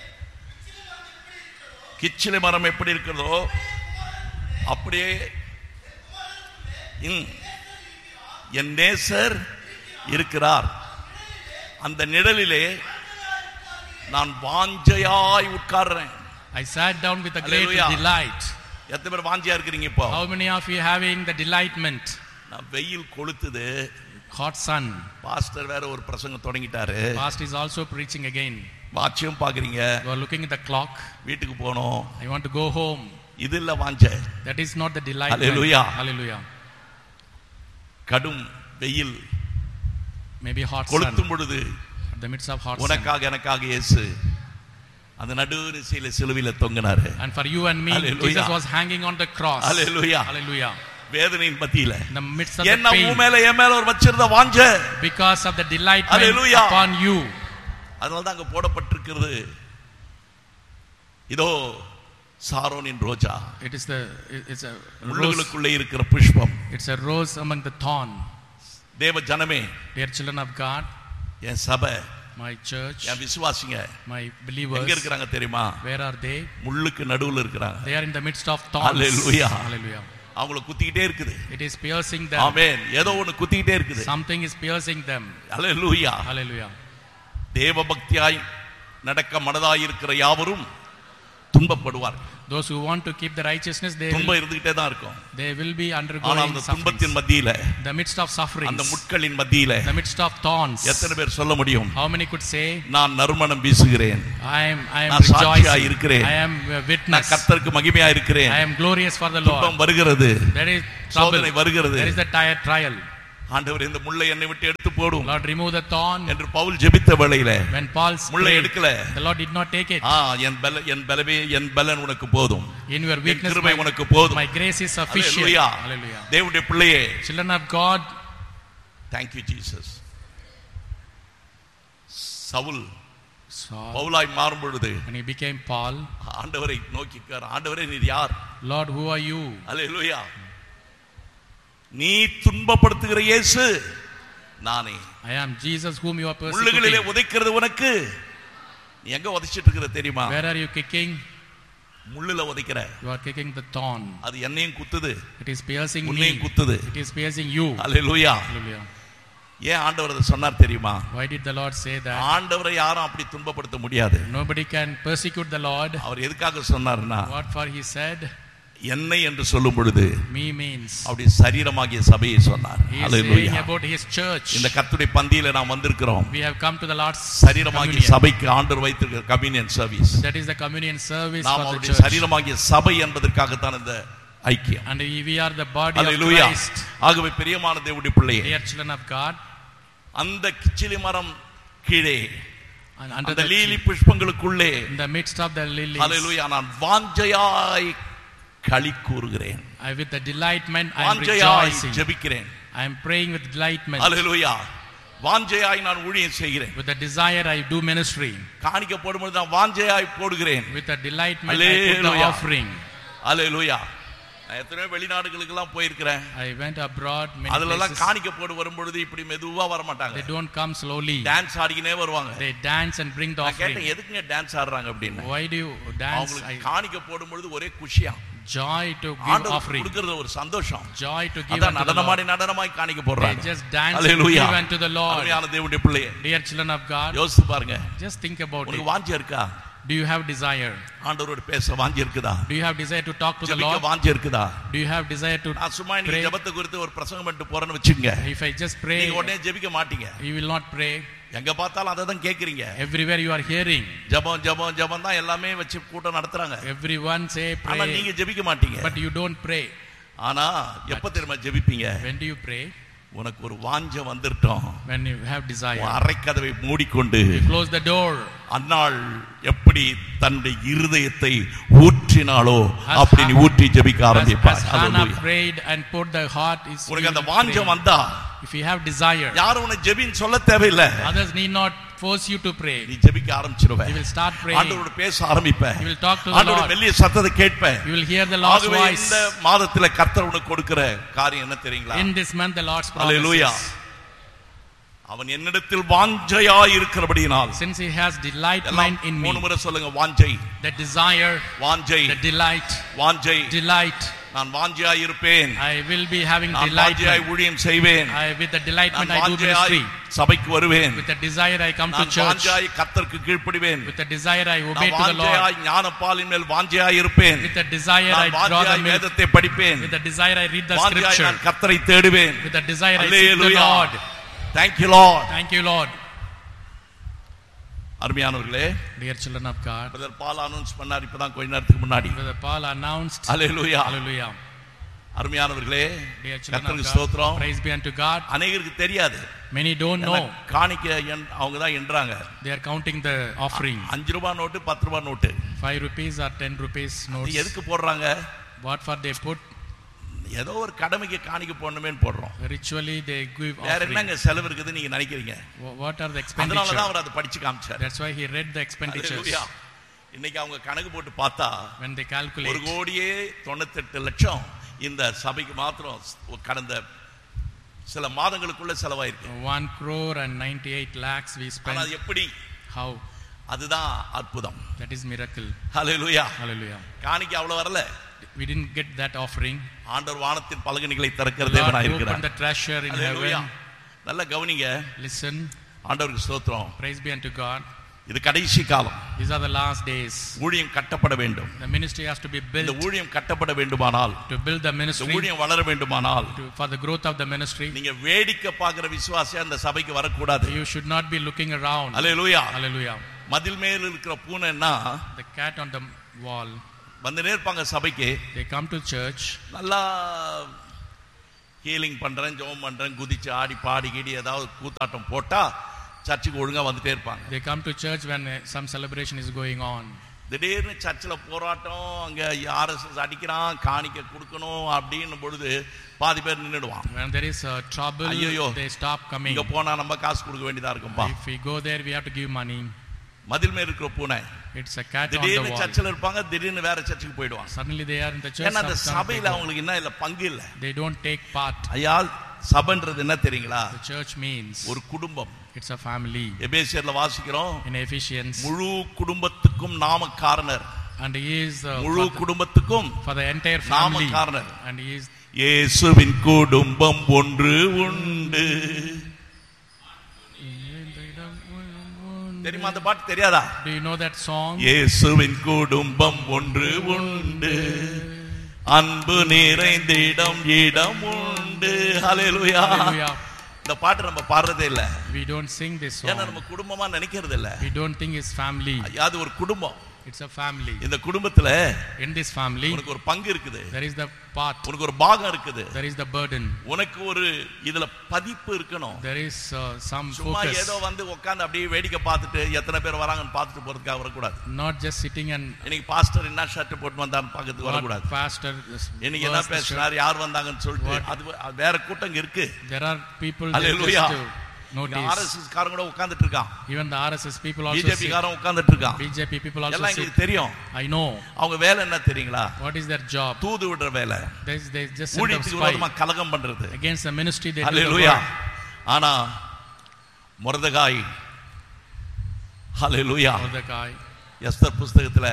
கிச்சிலி மரம் எப்படி இருக்கிறதோ அப்படியே இன் என் நேசர் இருக்கிறார். அந்த நிழலிலே நான் வாஞ்சையாய் உட்கார்றேன். I sat down with a great Hallelujah. delight. எத்தனை பேர் வாஞ்சியா இருக்கிறீங்க இப்போ? How many of you having the delightment? நான் வெயில் கொளுத்துது. Hot sun. பாஸ்டர் வேற ஒரு பிரசங்கம் தொடங்கிட்டாரு. Past is also preaching again. வாட்சியும் பாக்குறீங்க. You are looking at the clock. வீட்டுக்கு போனோம். I want to go home. இது இல்ல வாஞ்சை. That is not the delightment. Hallelujah. Hallelujah. கடும் வெயில் Maybe hot கொளுத்தும் sun. பொழுது At the midst of hot sun. உனக்காக எனக்காக இயேசு அந்த நடுநிசையில சிலுவையில தொங்கினாரு. And for you and me, Hallelujah. Jesus was hanging on the cross. Hallelujah. Hallelujah. வேதனையின் மத்தியில In the midst of the என்ன pain, உன் மேல என் மேல ஒரு வச்சிருந்த வாஞ்சை. because of the delightment Hallelujah. upon you. அதனால தான் அங்க போடப்பட்டிருக்கிறது. இதோ சாரோனின் ரோஜா. It is the it- it's a rose. முள்ளுகளுக்குள்ளே இருக்கிற புஷ்பம். It's a rose among the thorn. தேவ ஜனமே, Dear children of God, என் சபை, my church, என் விசுவாசிங்க my எங்க believers, இருக்கிறாங்க தெரியுமா? where are they? முள்ளுக்கு நடுவுல இருக்கிறாங்க. They are in the midst of thorns. Hallelujah. Hallelujah. அவங்கள குத்திக்கிட்டே இருக்குது. It is piercing them. ஆமென். ஏதோ ஒன்னு குத்திக்கிட்டே இருக்குது. Something is piercing them. Hallelujah. Hallelujah. தேவ பக்தியாய் நடக்க மனதாய் இருக்கிற யாவரும் துன்பப்படுவார். Those who want to keep the righteousness, they will, துன்பம் இருந்துகிட்டே தான் இருக்கும். they will be ஆனால் undergoing அந்த sufferings. துன்பத்தின் மத்தியில, The midst of sufferings, அந்த முட்களின் மத்தியில the midst of thorns. எத்தனை பேர் சொல்ல முடியும்? How many could say, நான் நறுமணம் வீசுகிறேன். I am I am நான் சாட்சியா rejoicing. இருக்கிறேன். I am a நான் witness. கர்த்தருக்கு மகிமையா இருக்கிறேன். I am glorious for the துன்பம் Lord. வருகிறது. There is trouble. சோதனை வருகிறது. There is the tire trial. ஆண்டவர் இந்த முள்ளை என்னை விட்டு எடுத்து போடும் Lord, remove the thorn. என்று பவுல் ஜெபித்த வேளையில When Paul முள்ளை prayed, எடுக்கல. the Lord did not take it. ஆ என் பல என் பலவே என் பலன் உனக்கு போதும். In your என் weakness, கிருபை my, உனக்கு போதும். my grace is sufficient. Hallelujah. Hallelujah. தேவனுடைய பிள்ளையே, Children of God, thank you Jesus. Saul Saul, பவுலாய் மாறும் பொழுது when he became Paul, ஆண்டவரை நோக்கிக்கார். ஆண்டவரே நீர் யார்? Lord, who are you? அல்லேலூயா. நீ துன்பப்படுத்துகிற இயேசு நானே. I am Jesus whom you are முள்ளுகளிலே persecuting. உதைக்கிறது உனக்கு. நீ எங்க உதைச்சிட்டு இருக்கிற தெரியுமா? Where are you kicking? முள்ளுல உதைக்கிற. You are kicking the thorn. அது என்னையும் குத்துது. It is piercing me. உன்னையும் குத்துது. It is piercing you. Hallelujah. Hallelujah. ஏன் ஆண்டவர் அதை சொன்னார் தெரியுமா? Why did the Lord say that? ஆண்டவரை யாரும் அப்படி துன்பப்படுத்த முடியாது. Nobody can persecute the Lord. அவர் எதுக்காக சொன்னார்னா, What for he said? என்னை என்று சொல்லும் பொழுது me means அப்படி சரீரமாகிய சபையை சொன்னார். he is hallelujah. saying about his church. இந்த கர்த்தருடைய பந்தியில நாம் வந்திருக்கிறோம். We have come to the Lord's சரீரமாகிய சபைக்கு ஆண்டவர் வைத்திருக்கிற communion service. That is the communion service நாம் for the அவருடைய church. சரீரமாகிய சபை என்பதற்காக தான் இந்த ஐக்கியம். And we are the body hallelujah. of Christ. ஆகவே பிரியமான தேவனுடைய பிள்ளையே, Dear children of God, அந்த கிச்சிலி மரம் கீழே and under அந்த the lily புஷ்பங்களுக்குள்ளே in the midst of the lilies, ஹalleluya நான் வாஞ்சையாய் களி கூறுகிறேன். I with the delightment I am வாஞ்சையாய் rejoicing. ஜெபிக்கிறேன். I am praying with delightment. ஹalleluya. வாஞ்சையாய் நான் ஊழியம் செய்கிறேன். With the desire I do ministry. காணிக்கை போடும்போது நான் வாஞ்சையாய் போடுகிறேன். With the delightment I put the Hallelujah. offering. ஹalleluya. நான் எத்தனை வெளிநாடுகளுக்கு எல்லாம் போயிருக்கிறேன். I went abroad many அதுல எல்லாம் places. காணிக்கை போடு வரும்போது இப்படி மெதுவா வர மாட்டாங்க. They don't come slowly. Dance ஆடிக்கினே வருவாங்க. They dance and bring the நான் offering. கேட்டேன் எதுக்குங்க டான்ஸ் ஆடுறாங்க அப்படின்னு. Why do you dance? அவங்களுக்கு I, காணிக்கை போடும்போது ஒரே குஷியா. joy to give ஆண்டவர் offering. கொடுக்கிறது ஒரு சந்தோஷம். Joy to give அதான் unto the நடனமாடி Lord. நடனமாய் காணிக்கை They போடுறாங்க. just dance and hallelujah. give unto the Lord. அருமையான தேவனுடைய பிள்ளையே, Dear children of God, யோசித்து பாருங்க. just think about it. உங்களுக்கு வாஞ்சை இருக்கா? Do you have desire? ஆண்டவரோட பேச வாஞ்சை இருக்குதா? Do you have desire to talk to the ஜெபிக்க Lord? வாஞ்சை இருக்குதா? Do you have desire to நான் சும்மா நீங்க pray? ஜெபத்தை குறித்து ஒரு பிரசங்கம் பண்ணிட்டு போறேன்னு வெச்சுங்க. If I just pray, நீங்க உடனே ஜெபிக்க மாட்டீங்க. you will not pray. எங்க பார்த்தாலும் அதை தான் கேக்குறீங்க. Everywhere you are hearing. ஜெபம் ஜெபம் ஜெபம் தான் எல்லாமே வச்சு கூட்டம் நடத்துறாங்க. Everyone say ஆனா pray, நீங்க ஜெபிக்க மாட்டீங்க. but you don't pray. ஆனா எப்ப தெரியுமா ஜெபிப்பீங்க? When do you pray? உனக்கு ஒரு வாஞ்சை வந்துட்டோம். When you have desire. அறைக்கதவை மூடிக்கொண்டு You close the door. அன்னாள் எப்படி தன்னுடைய இருதயத்தை ஊற்றினாளோ அப்படி நீ ஊற்றி ஜெபிக்க As, ஆரம்பிப்பார். as Hannah hallelujah. prayed and put the heart is. உனக்கு அந்த you will வாஞ்சை pray. வந்தா If you have desire, யாரும் உன்னை ஜெபின்னு சொல்ல தேவையில்லை. others need not force you to pray. நீ ஜெபிக்க ஆரம்பிச்சிடுவே. You will start praying. ஆண்டவரோட பேச ஆரம்பிப்ப. You will talk to the ஆண்டவரோட Lord. மெல்லிய சத்தத்தை கேட்ப. You will hear the Lord's ஆகவே voice. இந்த மாதத்திலே கர்த்தர் உனக்கு கொடுக்கிற காரியம் என்ன தெரியுங்களா? In this month the Lord's hallelujah. promises. அவன் என்னிடத்தில் வாஞ்சையாய் இருக்கிறபடியினால். Since he has delightment in me. மூணு முறை சொல்லுங்க வாஞ்சை. The desire, வாஞ்சை. the delight, வாஞ்சை. delight. நான் வாஞ்சையாய் இருப்பேன். I will be having நான் வாஞ்சையாய் delightment. ஊழியம் செய்வேன். I with the delightment நான் I do வாஞ்சையாய் ministry. சபைக்கு வருவேன். With the desire I come to நான் church. வாஞ்சையாய் கர்த்தருக்கு கீழ்ப்படிவேன். With the desire I obey நான் to the Lord. வாஞ்சையாய் ஞானப்பாலின் மேல் வாஞ்சையாய் இருப்பேன். With the desire I நான் draw the வாஞ்சையாய் milk. வேதத்தை படிப்பேன். With the desire I read the வாஞ்சையாய் scripture. நான் கர்த்தரை தேடுவேன். With the desire I seek the Hallelujah. Lord. Thank you Lord. Thank you Lord. அருமையானவர்களே, Dear children of God, brother ball announce பண்ணார் இப்பதான் கொஞ்ச நேரத்துக்கு முன்னாடி. Brother Paul announced. ஹalleluya. Hallelujah. அருமையானவர்களே, Dear children of கர்த்தருக்கு God, ஸ்தோத்திரம். praise be unto God. அநேகருக்கு தெரியாது. Many don't know. காணிக்கை அவங்க தான் என்றாங்க. They are counting the offering. அஞ்சு ரூபாய் நோட்டு பத்து ரூபாய் note. Five rupees or ten rupees notes. எதுக்கு போடுறாங்க? What for they put? ஏதோ ஒரு கடமைக்கு காணிக்கை போடணுமேன்னு போடுறோம். Ritually they give வேற offering. என்னங்க செலவு இருக்குதுன்னு நீங்க நினைக்கிறீங்க? What are the அதனால expenditure? தான் அவர் அதை படிச்சு காமிச்சார். That's why he read the expenditures. ஹalleluya. இன்னைக்கு அவங்க கணக்கு போட்டு பார்த்தா When they ஒரு calculate, கோடியே தொண்ணூத்தெட்டு லட்சம் இந்த சபைக்கு மாத்திரம் கடந்த சில மாதங்களுக்குள்ள செலவாயிருக்கு. one crore and ninety-eight lakhs we ஆனா spent. அது எப்படி? How? அதுதான் அற்புதம். That is miracle. Hallelujah. Hallelujah. காணிக்கை அவ்வளவு வரல. We didn't get that offering. ஆண்டவர் வானத்தின் பலகணிகளை திறக்கிற Lord தேவனாய் opened இருக்கிறார். the treasure in hallelujah. heaven. நல்ல கவனிங்க. Listen. ஆண்டவருக்கு ஸ்தோத்திரம். Praise be unto God. இது கடைசி காலம். These are the last days. ஊழியம் கட்டப்பட வேண்டும். The ministry has to be இந்த built. ஊழியம் கட்டப்பட வேண்டுமானால், To build the இந்த ministry, ஊழியம் வளர வேண்டுமானால், to, for the growth of the ministry, நீங்க வேடிக்கை பார்க்கிற விசுவாசி அந்த சபைக்கு வரக்கூடாது. you should not be looking around. Hallelujah. Hallelujah. மதில் மேல் இருக்கிற பூனைன்னா The cat on the wall. வந்து நேர்ப்பாங்க சபைக்கு. They come to church. நல்லா ஹீலிங் பண்றேன், ஜெபம் பண்றேன், குதிச்சு ஆடி பாடி கீடி ஏதாவது கூத்தாட்டம் போட்டா சர்ச்சுக்கு ஒழுங்கா வந்துட்டே இருப்பாங்க. They come to church when uh, some celebration is going on. திடீர்னு சர்ச்சில் போராட்டம், அங்க ஆர்எஸ்எஸ் அடிக்கிறான், காணிக்க கொடுக்கணும் அப்படின்னு பொழுது பாதி பேர் நின்றுடுவான். When there is uh, trouble, ஐயோ, they stop coming. இங்க போனா நம்ம காசு கொடுக்க வேண்டியதா இருக்கும்பா. If we go there, we have to give money. மதில் மேல் இருக்கிற பூனை It's a cat on the திடீர்னு wall. சர்ச்சில் இருப்பாங்க, திடீர்னு வேற சர்ச்சுக்கு போயிடுவாங்க. Suddenly they are in the church. ஏன்னா அந்த some- some சபையில they go. அவங்களுக்கு என்ன இல்ல பங்கு இல்ல. They don't take part. ஐயா, சபைன்றது என்ன தெரியுங்களா? The church means ஒரு குடும்பம். it's a family. எபேசியர்ல வாசிக்கிறோம், In Ephesians, முழு குடும்பத்துக்கும் நாம காரணர். and he is uh, முழு for, the, குடும்பத்துக்கும் for the entire நாம family, காரணர். and he is இயேசுவின் குடும்பம் ஒன்று உண்டு. தெரியுமா அந்த பாட்டு? தெரியாதா? Do you know that song? இயேசுவின் குடும்பம் ஒன்று உண்டு, அன்பு நிறைந்திடம் இடம் உண்டு. ஹல்லேலூயா. இந்த பாட்டு நம்ம பாடுறதே இல்ல. We don't sing this song. ஏன்னா நம்ம குடும்பமா நினைக்கிறது இல்ல. We don't think it's family. அது ஒரு குடும்பம். It's a family. இந்த குடும்பத்துல in this family உனக்கு ஒரு பங்கு இருக்குது. there is the part. உனக்கு ஒரு பாகம் இருக்குது. there is the burden. உனக்கு ஒரு இதுல பதிப்பு இருக்கணும். there is uh, some focus. சும்மா ஏதோ வந்து உட்கார்ந்து அப்படியே வேடிக்கை பார்த்துட்டு எத்தனை பேர் வராங்கன்னு பார்த்துட்டு போறதுக்காக வரக்கூடாது. not just sitting and இன்னைக்கு பாஸ்டர் என்ன ஷர்ட் போட்டு வந்தான்னு பார்க்கிறதுக்கு வரக்கூடாது. pastor இன்னைக்கு என்ன பேசுறாரு யார் வந்தாங்கன்னு சொல்லிட்டு அது வேற கூட்டம் இருக்கு. there are people Hallelujah. notice. R S S காரங்க கூட உட்கார்ந்துட்டு இருக்கான். even the R S S people also B J P காரங்க உட்கார்ந்துட்டு இருக்கான். B J P people also எல்லாம் எனக்கு தெரியும். I know. அவங்க வேலை என்ன தெரியுங்களா? what is their job? தூது விடுற வேலை. they they just ஊழியத்துக்கு விரோதமா கலகம் பண்றது. against the ministry they Hallelujah. ஆனா மொர்தெகாய் Hallelujah. மொர்தெகாய் எஸ்தர் புத்தகத்துல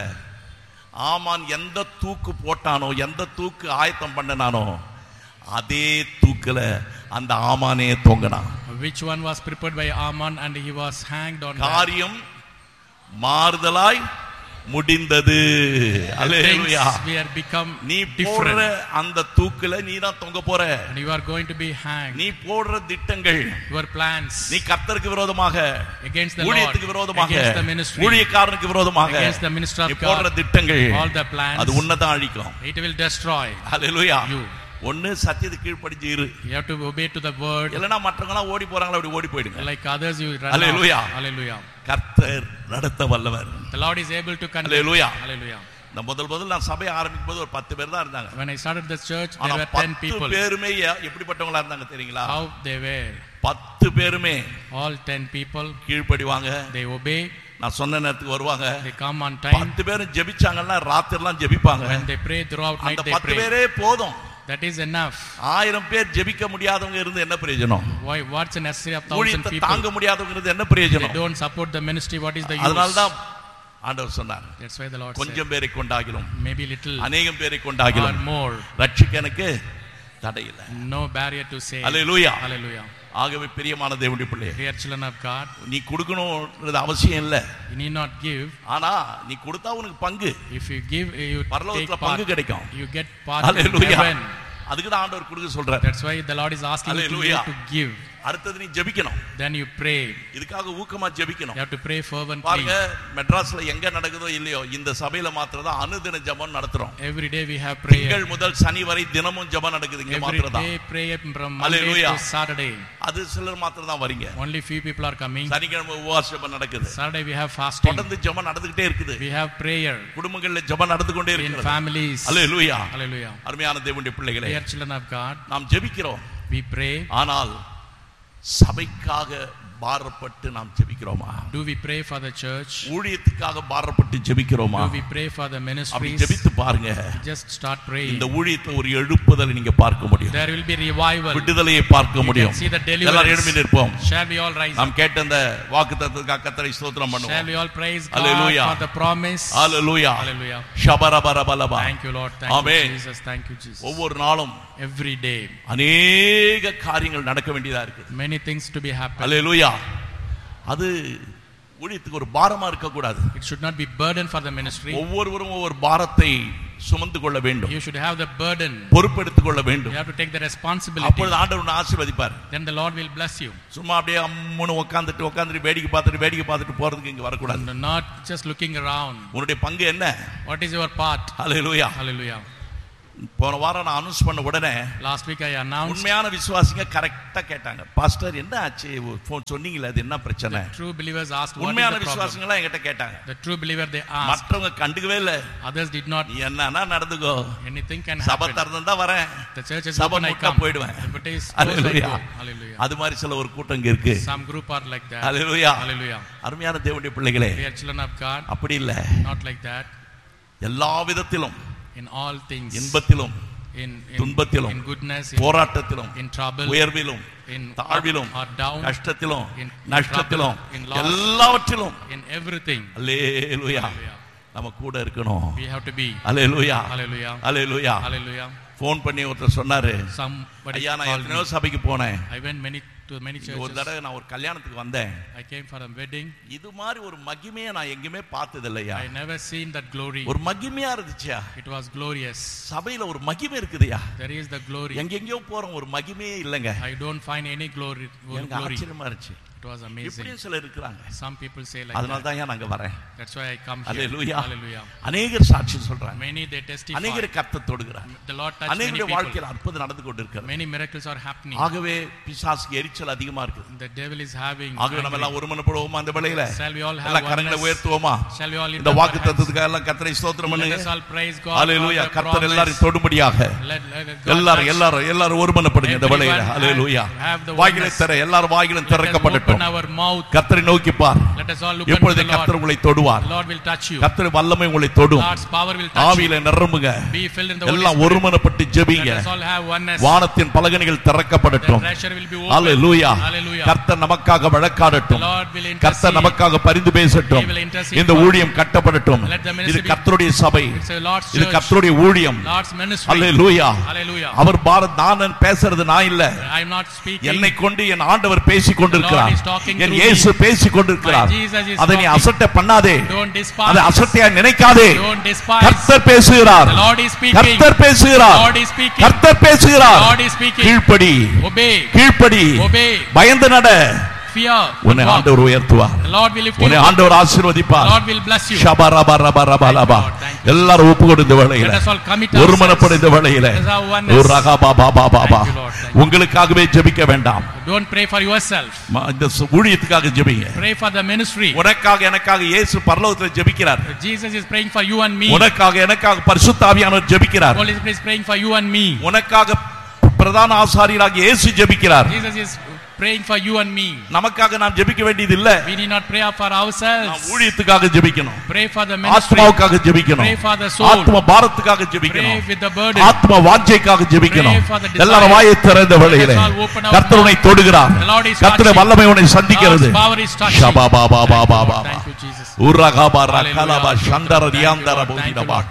ஆமான் எந்த தூக்கு போட்டானோ எந்த தூக்கு ஆயத்தம் பண்ணனானோ அதே தூக்குல அந்த ஆமானே தொங்கினான். which one was prepared by Aman and he was hanged on காரியம் மாறுதலாய் முடிந்தது. அல்லேலூயா. we are become நீ different. போடுற அந்த தூக்குல நீ தான் தொங்க போற. and you are going to be hanged. நீ போடுற திட்டங்கள் your plans நீ கர்த்தருக்கு விரோதமாக against the Lord ஊழியத்துக்கு விரோதமாக against the ministry ஊழியக்காரனுக்கு விரோதமாக against the minister of நீ போடுற திட்டங்கள் all the plans அது உன்னதான் அழிக்கும். it will destroy. Hallelujah. you ஒன்னு சத்தியத்துக்கு கீழ்ப்படிஞ்சு இரு. you have to obey to the word. இல்லனா மற்றவங்க ஓடி போறாங்களா அப்படி ஓடி போய்டுங்க. like others you run. Hallelujah. Hallelujah. கர்த்தர் நடத்த வல்லவர். the Lord is able to conduct. Hallelujah. Hallelujah. நான் முதல் முதல்ல நான் சபையை ஆரம்பிக்கும் போது ஒரு பத்து பேர் தான் இருந்தாங்க. when I started this church there were ten people. பத்து பேருமே எப்படிப்பட்டவங்களா இருந்தாங்க தெரியுங்களா? how they were. பத்து பேருமே all ten people கீழ்ப்படிவாங்க. they obey. நான் சொன்ன நேரத்துக்கு வருவாங்க. they come on time. பத்து பேரும் ஜெபிச்சாங்கன்னா ராத்திரி எல்லாம் ஜெபிப்பாங்க. when they pray throughout night they pray. அந்த பத்து பேரே போதும். that is enough. ஆயிரம் பேர் ஜெபிக்க முடியாதவங்க இருந்து என்ன பிரயோஜனம்? why what's the necessity of thousand people? தாங்க முடியாதவங்க இருந்து என்ன பிரயோஜனம்? they don't support the ministry, what is the use? அதனால தான் ஆண்டவர் சொன்னார். that's why the Lord said கொஞ்சம் பேரை கொண்டாகிலும் maybe little அநேகம் பேரை கொண்டாகிலும் or more ரட்சிக்க எனக்கு தடை இல்லை. no barrier to say. Hallelujah. Hallelujah. ஆகவே பிரியமான தேவனுடைய பிள்ளையே, dear children of God, நீ கொடுக்கணும்ன்றது அவசியம் இல்ல. you need not give. ஆனா நீ கொடுத்தா உனக்கு பங்கு. if you give you பரலோகத்துல take part, பங்கு கிடைக்கும். you get part Hallelujah. in heaven. அதுக்கு தான் ஆண்டவர் கொடுக்க சொல்றார். that's why the Lord is asking you to give. அடுத்து நீ ஜெபிக்கணும். then you pray. இதுக்காக ஊக்கமா ஜெபிக்கணும். you have to pray fervently. பாருங்க மெட்ராஸ்ல எங்க நடக்குதோ இல்லையோ இந்த சபையில மாத்திரம் தான் அனுதின ஜெபம் நடத்துறோம். every day we have prayer. திங்கள் முதல் சனி வரை தினமும் ஜெபம் நடக்குது இங்க மாத்திரம் தான். every day prayer from Monday to Saturday. அது சிலர் மாத்திரம் தான் வரீங்க. only few people are coming. சனிக்கிழமை உபவாச ஜெபம் நடக்குது. Saturday we have fasting. தொடர்ந்து ஜெபம் நடந்துட்டே இருக்குது. we have prayer. குடும்பங்கள்ல ஜெபம் நடந்து கொண்டே இருக்கு. இருக்குது. in families. Hallelujah. Hallelujah. அருமையான தேவனுடைய பிள்ளைகளே, dear children of God, நாம் ஜெபிக்கிறோம். we pray. ஆனால் சபைக்காக பாரப்பட்டு நாம் ஜெபிக்கிறோமா? do we pray for the church? ஊழியத்துக்காக பாரப்பட்டு ஜெபிக்கிறோமா? do we pray for the ministries? அப்படி ஜெபித்து பாருங்க. just start praying. இந்த ஊழியத்துல ஒரு எழுப்புதலை நீங்க பார்க்க முடியும். there will be revival. விடுதலையை பார்க்க முடியும். see the deliverance. எல்லாரும் எழும்பி நிற்போம். shall we all rise? நாம் கேட்ட அந்த வாக்குத்தத்தத்துக்காக கர்த்தரை ஸ்தோத்திரம் பண்ணுவோம். shall we all praise God Hallelujah. for the promise? Hallelujah. Hallelujah. ஷபரபரபலபா. thank you Lord, thank Amen. you Jesus, thank you Jesus. ஒவ்வொரு நாளும் every day அநேக காரியங்கள் நடக்க வேண்டியதா இருக்கு. many things to be happen. Hallelujah. அது ஊழியத்துக்கு ஒரு பாரமா இருக்க கூடாது. it should not be burden for the ministry. ஒவ்வொருவரும் ஒவ்வொரு பாரத்தை சுமந்து கொள்ள வேண்டும். you should have the burden. பொறுப்பெடுத்துக் கொள்ள வேண்டும். you have to take the responsibility. அப்பொழுது ஆண்டவர் உன்னை ஆசீர்வதிப்பார். then the Lord will bless you. சும்மா அப்படியே அம்முன்னு உட்கார்ந்துட்டு உட்கார்ந்துட்டு வேடிக்கை பார்த்துட்டு வேடிக்கை பார்த்துட்டு போறதுக்கு இங்க வரக்கூடாது. and not just looking around. உன்னுடைய பங்கு என்ன? what is your part? Hallelujah. Hallelujah. போன வாரம் நான் அனௌன்ஸ் பண்ண உடனே last week I announced, உண்மையான விசுவாசிங்க கரெக்ட்டா கேட்டாங்க, பாஸ்டர் என்ன ஆச்சு போன் சொன்னீங்களே அது என்ன பிரச்சனை? the true believers asked what உண்மையான is the problem. விசுவாசிங்களா என்கிட்ட கேட்டாங்க. the true believer they asked. மற்றவங்க கண்டுக்கவே இல்ல. others did not. என்னன்னா நடந்துக்கோ, anything can சபை happen. திறந்தா வரேன், the church is சபை open I முட்டா come. போய்டுவேன். if it is closed I go. Hallelujah. அது மாதிரி சில ஒரு கூட்டம் இங்க இருக்கு. some group are like that. Hallelujah. Hallelujah. அருமையான தேவனுடைய பிள்ளைகளே, dear children of God, அப்படி இல்ல. not like that. எல்லா விதத்திலும், in all things, இன்பத்திலும் in, in துன்பத்திலும், in goodness, in, போராட்டத்திலும், in trouble, உயர்விலும், in தாழ்விலும், or down, கஷ்டத்திலும், in நஷ்டத்திலும், trouble, in loss, எல்லாவற்றிலும், in everything, அல்லேலூயா, நம்ம கூட இருக்கணும். we have to be. Hallelujah. Hallelujah. Hallelujah. Hallelujah. Phone பண்ணி ஒருத்தர் சொன்னாரு, somebody ஐயா நான் called எத்தனையோ me. சபைக்கு போனேன், I went many to many ஒரு churches. தடவை நான் ஒரு கல்யாணத்துக்கு வந்தேன். I came for a wedding. இது மாதிரி ஒரு மகிமையை நான் எங்கேயுமே பார்த்தது இல்லையா. I never seen that glory. ஒரு மகிமையா இருந்துச்சா. It was glorious. சபையில ஒரு மகிமை இருக்குதுயா. There is the glory. எங்கெங்கயோ போறோம், ஒரு மகிமையே இல்லங்க. I don't find any glory. எனக்கு ஆச்சரியமா இருந்துச்சு. It was amazing. இப்படி சில இருக்காங்க. Some people say like அதனால தான் நான் அங்க வரேன். That's why I come here. Hallelujah. Hallelujah. அநேகர் சாட்சி சொல்றாங்க. Many they testify. அநேகர் கர்த்தர் தொடுகிறார். The Lord touched many அநேகருடைய people. வாழ்க்கையில் அற்புதம் நடந்து கொண்டிருக்கிறது. Many miracles are happening. ஆகவே பிசாசுக்கு எரிச்சல் அதிகமா இருக்கு. The devil is having. ஆகவே நம்ம எல்லாம் ஒருமனப்படுவோமா அந்த வேளையில? Shall we all have எல்லா கரங்களை உயர்த்துவோமா? Shall we all lift இந்த up வாக்குத்தத்தத்துக்காக எல்லாம் கர்த்தரை ஸ்தோத்திரம் பண்ணுங்க. Let us all praise God. ஹalleluya. கர்த்தர் எல்லாரையும் தொடும்படியாக. Let எல்லாரும் எல்லாரும் எல்லாரும் ஒருமனப்படுங்க இந்த வேளையில. ஹalleluya. வாய்களை திற, எல்லாரும் வாய்களும் திறக்கப்படட்டும். கர்த்தரை நோக்கி பார். எப்பொழுது கர்த்தர் உங்களை தொடுவார். கர்த்தர் வல்லமை உங்களை தொடும். ஆவியில நிரம்புங்க. எல்லாம் ஒருமனப்பட்டு ஜெபிங்க. வானத்தின் பலகணிகள் திறக்கப்படட்டும். ஹalleluya. கர்த்தர் நமக்காக வழக்காடட்டும். கர்த்தர் நமக்காக பரிந்து பேசட்டும். இந்த ஊழியம் கட்டப்படட்டும். இது கர்த்தருடைய சபை. இது கர்த்தருடைய ஊழியம். ஹalleluya. அவர் பாரத் நான் பேசுறது நான் இல்ல. என்னை கொண்டு என் ஆண்டவர் பேசிக் கொண்டிருக்கிறார். என் இயேசு பேசிக் கொண்டிருக்கிறார். அதை நீ அசட்டை பண்ணாதே. அதை அசட்டையா நினைக்காதே. கர்த்தர் பேசுகிறார். கர்த்தர் பேசுகிறார். கர்த்தர் பேசுகிறார். கீழ்ப்படி. கீழ்ப்படி. பயந்து நட. உன்னை ஆண்டவர் உயர்த்துவார். உன்னை ஆண்டவர் ஆசீர்வதிப்பார். ஷபரபரபரபரபா. எல்லாரும் ஒப்பு கொடுத்த வேளையில, ஒருமனப்பட இந்த வேளையில உங்களுக்காகவே ஜெபிக்க வேண்டாம். Don't pray for yourself. இந்த ஊழியத்துக்காக ஜெபிங்க. Pray for the ministry. உனக்காக எனக்காக இயேசு பரலோகத்தில் ஜெபிக்கிறார். Jesus is praying for you and me. உனக்காக எனக்காக பரிசுத்த ஆவியானவர் ஜெபிக்கிறார். Holy Spirit is praying for you and me. உனக்காக பிரதான ஆசாரியராகிய இயேசு ஜெபிக்கிறார். Jesus is praying for you and me. நமக்காக நாம் ஜெபிக்க வேண்டியது இல்ல. We need not pray for ourselves. நாம் ஊழியத்துக்காக ஜெபிக்கணும். Pray for the ministry. ஆத்மாவுக்காக ஜெபிக்கணும். Pray for the soul. ஆத்ம பாரத்துக்காக ஜெபிக்கணும். Pray with the burden. ஆத்ம வாஞ்சைக்காக ஜெபிக்கணும். எல்லாரும் வாயை திறந்த வேளையிலே கர்த்தர் உன்னை தொடுகிறார். கர்த்தருடைய வல்லமை உன்னை சந்திக்கிறது. ஷபாபாபாபாபா. உரகபர கலபா சந்தர ரியாந்தர போதிடபா.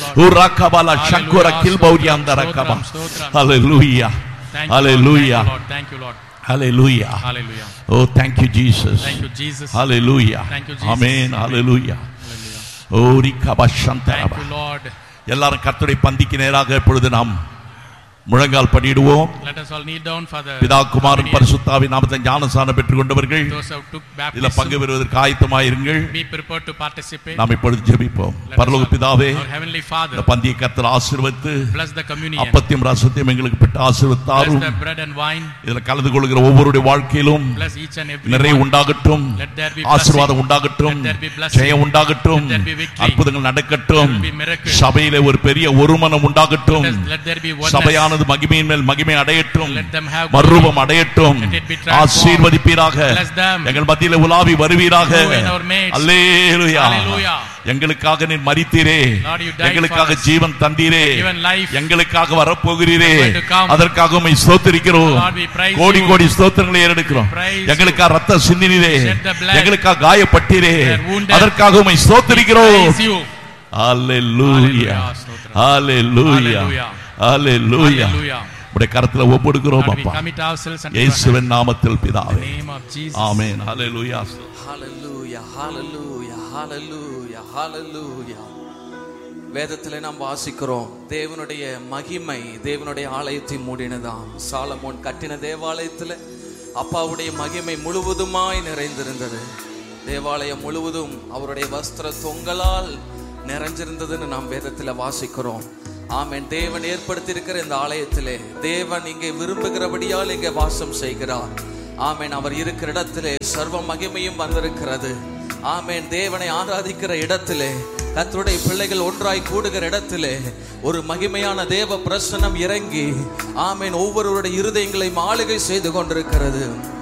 உரகபல சங்குர கில்பௌரியாந்தர கபா. ஹalleluya. Hallelujah. Thank you Lord. Hallelujah. Hallelujah. Oh, thank you Jesus. Thank you Jesus. Hallelujah. Thank you Jesus. Amen. Hallelujah. Hallelujah. Oh, rikabashantara. Thank you Lord. எல்லாரும் கர்த்தருடைய பந்திக்கு நேராக இப்பொழுது நாம் முழங்கால் படிடுவோம். Let us all kneel down for the பிதா குமாரன் பரிசுத்தாவின் நாமத்தில் ஞானஸ்நானம் பெற்றுக்கொண்டவர்கள் those who took baptism. இதில் பங்கு பெறுவதற்கு ஆயத்தமாயிருங்கள். Be prepared to participate. நாம் இப்பொழுது ஜெபிப்போம். பரலோக பிதாவே, our heavenly Father, இந்த பந்தியை கர்த்தர் ஆசீர்வதித்து bless the communion. அப்பத்தையும் ரசத்தையும் எங்களுக்கு பெற்று ஆசீர்வதித்தாரும். Bless the bread and wine. இதில் கலந்து கொள்கிற ஒவ்வொருடைய வாழ்க்கையிலும் Bless each and every நிறைவு உண்டாகட்டும். Let there be ஆசீர்வாதம் உண்டாகட்டும். Let there be blessing. ஜெயம் உண்டாகட்டும். Let there be victory. அற்புதங்கள் நடக்கட்டும். Let there be miracles. சபையிலே ஒரு பெரிய ஒருமனம் உண்டாகட்டும். Let there be oneness. சபையானது மகிமையின் மேல் மகிமை அடையட்டும். Let them have மறுரூபம் அடையட்டும். Let it be transformed. ஆசீர்வதிப்பீராக. Bless them. எங்கள் மத்தியிலே உலாவி வருவீராக. You in our midst. Hallelujah. Hallelujah. எங்களுக்காக நீர் மரித்தீரே. Lord, you died எங்களுக்காக for us. ஜீவன் தந்தீரே. Given life. எங்களுக்காக வரப்போகிறீரே. You're going to come. அதற்காக உம்மை ஸ்தோத்திரிக்கிறோம். Lord, we praise கோடி you. கோடி ஸ்தோத்திரங்களை ஏறெடுக்கிறோம். Praise எங்களுக்காக ரத்த சிந்தினீரே. Shed the blood. எங்களுக்காக காயப்பட்டீரே. We are wounded. அதற்காக உம்மை ஸ்தோத்திரிக்கிறோம். Praise you. Hallelujah. Hallelujah. Hallelujah. Hallelujah. உடைய கரத்துல ஒப்புடுகிறோம் அப்பா. இயேசுவின் நாமத்தில் பிதாவே. ஆமென். ஹalleluya. ஹalleluya. ஹalleluya. ஹalleluya. ஹalleluya. வேதத்திலே நாம் வாசிக்கிறோம், தேவனுடைய மகிமை தேவனுடைய ஆலயத்தை மூடினதாம். சாலமோன் கட்டின தேவாலயத்தில் அப்பாவுடைய மகிமை முழுவதுமாய் நிறைந்திருந்தது. தேவாலயம் முழுவதும் அவருடைய வஸ்திர தொங்கலால் நிறைஞ்சிருந்ததுன்னு நாம் வேதத்தில் வாசிக்கிறோம். ஆமென். தேவன் ஏற்படுத்தி இருக்கிற இந்த ஆலயத்திலே தேவன் இங்கே விரும்புகிறபடியால் இங்கே வாசம் செய்கிறார். ஆமென். அவர் இருக்கிற இடத்திலே சர்வ மகிமையும் வந்திருக்கிறது. ஆமென். தேவனை ஆராதிக்கிற இடத்திலே, கர்த்தருடைய பிள்ளைகள் ஒன்றாய் கூடுகிற இடத்திலே ஒரு மகிமையான தேவ பிரசன்னம் இறங்கி ஆமென் ஒவ்வொருவருடைய இருதயங்களை ஆளுகை செய்து கொண்டிருக்கிறது.